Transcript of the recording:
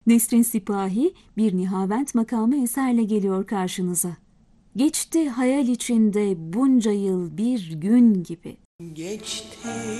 Nesrin Sipahi bir Nihavent makamı eserle geliyor karşınıza. Geçti hayal içinde bunca yıl bir gün gibi. Geçti